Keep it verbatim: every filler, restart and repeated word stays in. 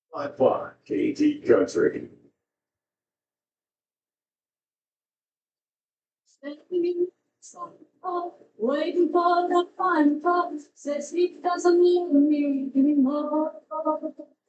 My fun, K T Country. Waiting for the final call, says it doesn't mean me anymore.